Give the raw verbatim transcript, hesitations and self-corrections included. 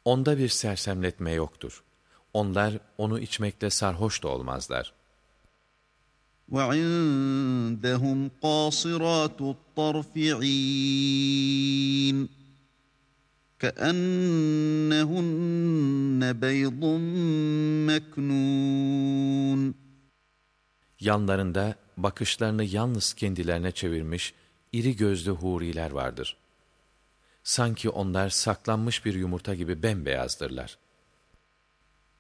Onda bir sersemletme yoktur. Onlar onu içmekle sarhoş da olmazlar. وَعِندَهُمْ قَاصِرَاتُ الطَّرْفِ عِينٌ كَأَنَّهُنَّ بَيْضٌ مَكْنُونٌ. Yanlarında bakışlarını yalnız kendilerine çevirmiş iri gözlü huriler vardır. Sanki onlar saklanmış bir yumurta gibi bembeyazdır.